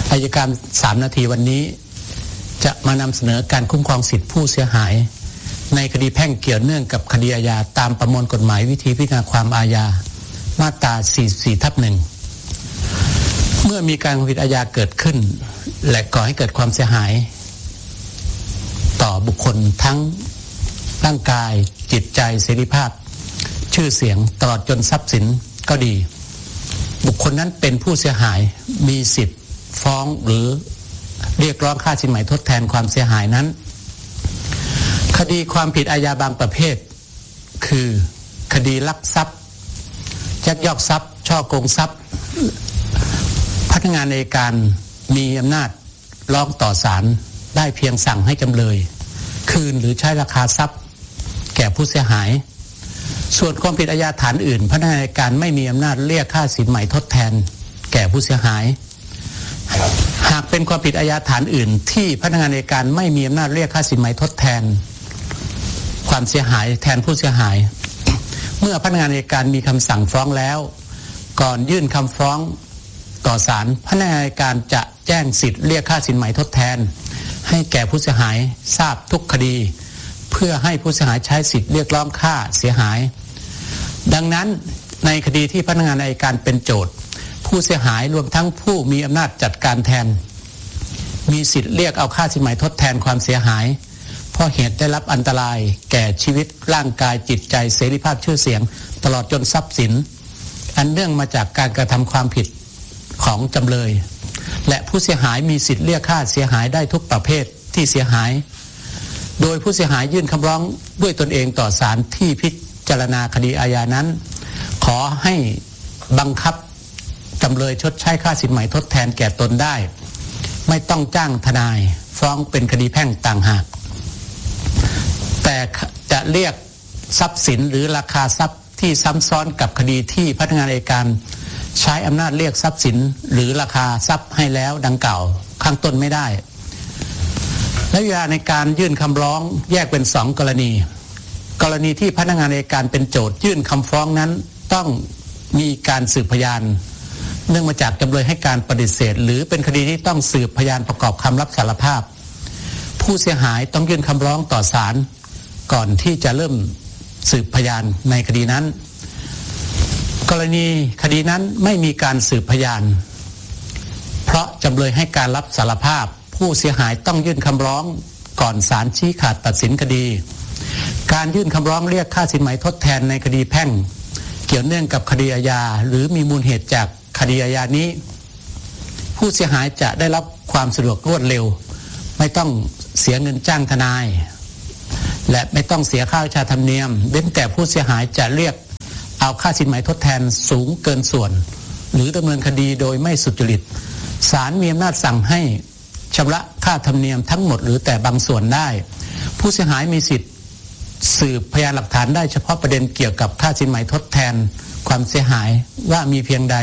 อัยการ3 นาทีวันนี้จะมานำเสนอการคุ้มครองสิทธิผู้เสียหายในคดีแพ่งเกี่ยวเนื่องกับคดีอาญาตามประมวลกฎหมายวิธีพิจารณาความอาญามาตรา 44/1 เมื่อมีการผิดอาญาเกิดขึ้นและก่อให้เกิดความเสียหายต่อบุคคลทั้งร่างกายจิตใจเสรีภาพชื่อเสียงตลอดจนทรัพย์สินก็ดีบุคคลนั้นเป็นผู้เสียหายมีสิทธิ์ฟ้องหรือเรียกร้องค่าสินไหมทดแทนความเสียหายนั้นคดีความผิดอาญาบางประเภทคือคดีลักทรัพย์ยักยอกทรัพย์ฉ้อโกงทรัพย์พนักงานอัยการมีอำนาจร้องต่อศาลได้เพียงสั่งให้จำเลยคืนหรือใช้ราคาทรัพย์แก่ผู้เสียหายส่วนความผิดอาญาฐานอื่นพนักงานอัยการไม่มีอำนาจเรียกค่าสินไหมทดแทนแก่ผู้เสียหายหากเป็นความผิดอาญาฐานอื่นที่พนักงานอัยการไม่มีอำนาจเรียกค่าสินไหมทดแทนความเสียหายแทนผู้เสียหายเมื่อพนักงานอัยการมีคำสั่งฟ้องแล้วก่อนยื่นคำฟ้องต่อศาลพนักงานอัยการจะแจ้งสิทธิ์เรียกค่าสินไหมทดแทนให้แก่ผู้เสียหายทราบทุกคดีเพื่อให้ผู้เสียหายใช้สิทธิ์เรียกร้องค่าเสียหายดังนั้นในคดีที่พนักงานอัยการเป็นโจทก์ผู้เสียหายรวมทั้งผู้มีอำนาจจัดการแทนมีสิทธิ์เรียกเอาค่าสินไหมทดแทนความเสียหายเพราะเหตุได้รับอันตรายแก่ชีวิตร่างกายจิตใจเสรีภาพชื่อเสียงตลอดจนทรัพย์สินอันเนื่องมาจากการกระทำความผิดของจำเลยและผู้เสียหายมีสิทธิ์เรียกค่าเสียหายได้ทุกประเภทที่เสียหายโดยผู้เสียหายยื่นคำร้องด้วยตนเองต่อศาลที่พิจารณาคดีอาญานั้นขอให้บังคับจำเลยชดใช้ค่าสินไหมทดแทนแก่ตนได้ไม่ต้องจ้างทนายฟ้องเป็นคดีแพ่งต่างหากแต่จะเรียกทรัพย์สินหรือราคาทรัพย์ที่ซ้ำซ้อนกับคดีที่พนักงานอัยการใช้อำนาจเรียกทรัพย์สินหรือราคาทรัพย์ให้แล้วดังกล่าวข้างต้นไม่ได้และเวลาในการยื่นคำร้องแยกเป็น2 กรณีที่พนักงานอัยการเป็นโจทก์ยื่นคำฟ้องนั้นต้องมีการสืบพยานเนื่องมาจากจำเลยให้การปฏิเสธหรือเป็นคดีที่ต้องสืบพยานประกอบคำรับสารภาพผู้เสียหายต้องยื่นคำร้องต่อศาลก่อนที่จะเริ่มสืบพยานในคดีนั้นกรณีคดีนั้นไม่มีการสืบพยานเพราะจำเลยให้การรับสารภาพผู้เสียหายต้องยื่นคำร้องก่อนศาลชี้ขาดตัดสินคดีการยื่นคำร้องเรียกค่าสินไหมทดแทนในคดีแพ่งเกี่ยวเนื่องกับคดีอาญาหรือมีมูลเหตุจากคดีอาญานี้ผู้เสียหายจะได้รับความสะดวกรวดเร็วไม่ต้องเสียเงินจ้างทนายและไม่ต้องเสียค่าราชาธรรมเนียมเว้นแต่ผู้เสียหายจะเรียกเอาค่าสินไหมทดแทนสูงเกินส่วนหรือดำเนินคดีโดยไม่สุจริตศาลมีอำนาจสั่งให้ชำระค่าธรรมเนียมทั้งหมดหรือแต่บางส่วนได้ผู้เสียหายมีสิทธิ์สืบพยานหลักฐานได้เฉพาะประเด็นเกี่ยวกับค่าสินไหมทดแทนความเสียหายว่ามีเพียงใด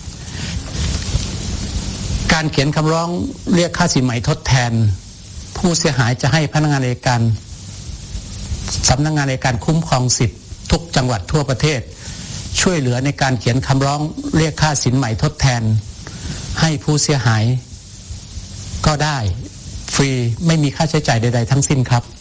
การเขียนคำร้องเรียกค่าสินไหมทดแทนผู้เสียหายจะให้พนักงานอัยการสำนักงานอัยการคุ้มครองสิทธิ์ทุกจังหวัดทั่วประเทศช่วยเหลือในการเขียนคำร้องเรียกค่าสินไหมทดแทนให้ผู้เสียหายก็ได้ฟรีไม่มีค่าใช้จ่ายใดๆทั้งสิ้นครับ